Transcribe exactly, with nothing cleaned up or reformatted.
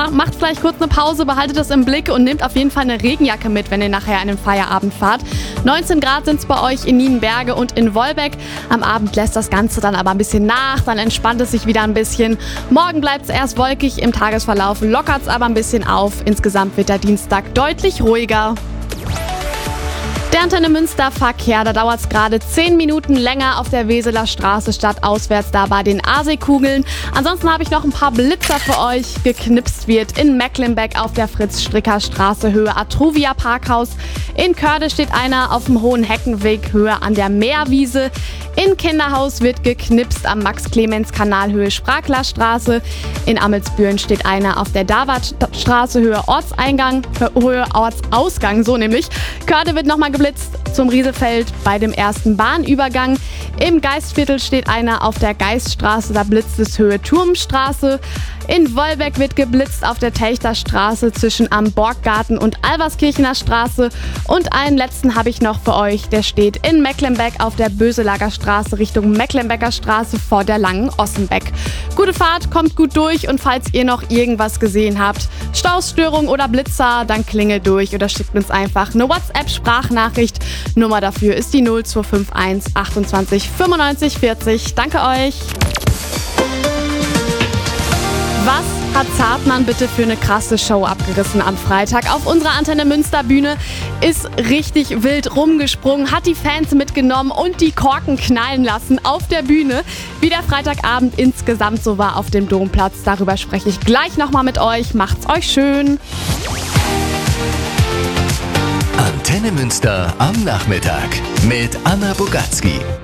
ma- macht vielleicht kurz eine Pause, behaltet das im Blick und nehmt auf jeden Fall eine Regenjacke mit, wenn ihr nachher an den Feierabend fahrt. neunzehn Grad sind es bei euch in Nienberge und in Wolbeck. Am Abend lässt das Ganze dann aber ein bisschen nach, dann entspannt es sich wieder ein bisschen. Morgen bleibt es erst wolkig, im Tagesverlauf lockert es aber ein bisschen auf. Insgesamt wird der Dienstag deutlich ruhiger. Der Antenne Münster Verkehr, da dauert es gerade zehn Minuten länger auf der Weseler Straße statt auswärts da bei den A-Seekugeln. Ansonsten habe ich noch ein paar Blitzer für euch. Geknipst wird in Mecklenbeck auf der Fritz-Stricker-Straße Höhe Atruvia Parkhaus. In Körde steht einer auf dem Hohen Heckenweg Höhe an der Meerwiese. In Kinderhaus wird geknipst am Max-Clemens-Kanal Höhe Spraglerstraße. In Amelsbüren steht einer auf der Davatstraße Höhe Ortseingang, Höhe Ortsausgang, so nämlich. Körde wird nochmal geblitzt zum Riesefeld bei dem ersten Bahnübergang. Im Geistviertel steht einer auf der Geiststraße, da blitzt es Höhe Turmstraße. In Wolbeck wird geblitzt auf der Techterstraße zwischen am Borggarten und Alberskirchener Straße. Und einen letzten habe ich noch für euch, der steht in Mecklenbeck auf der Böselager Straße Richtung Mecklenbecker Straße vor der Langen Ossenbeck. Gute Fahrt, kommt gut durch und falls ihr noch irgendwas gesehen habt, Stausstörung oder Blitzer, dann klingelt durch oder schickt uns einfach eine WhatsApp-Sprachnachricht. Nummer dafür ist die null zwei fünf eins achtundzwanzig fünfundneunzig vierzig. Danke euch! Was hat Zartmann bitte für eine krasse Show abgerissen am Freitag? Auf unserer Antenne Münster Bühne ist richtig wild rumgesprungen, hat die Fans mitgenommen und die Korken knallen lassen auf der Bühne. Wie der Freitagabend insgesamt so war auf dem Domplatz, darüber spreche ich gleich nochmal mit euch. Macht's euch schön! Antenne Münster am Nachmittag mit Anna Bogatzki.